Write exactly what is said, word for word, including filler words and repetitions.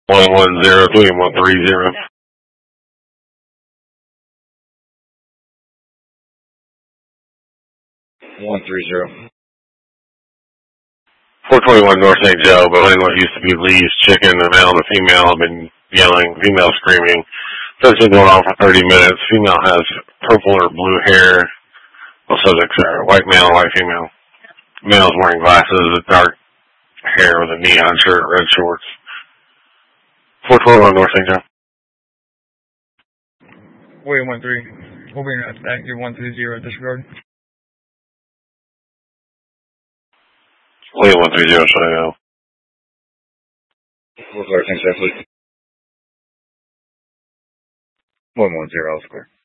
one one zero, three one three zero. one three zero. four twenty-one North Saint Joe, behind what used to be Lee's Chicken. A male and a female have been yelling, female screaming. So it's been going on for thirty minutes. Female has purple or blue hair. All subjects are white male, white female. Male's wearing glasses with dark hair with a neon shirt, red shorts. four twenty-one North Saint Joe. William one three. We'll be in active one three zero disregard. William one three zero, should I know? We'll clear things safely. one one zero, clear.